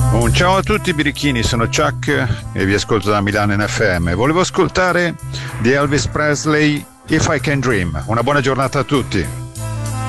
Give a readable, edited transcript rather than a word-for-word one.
Un ciao a tutti birichini, sono Chuck e vi ascolto da Milano in FM. Volevo ascoltare di Elvis Presley If I Can Dream. Una buona giornata a tutti.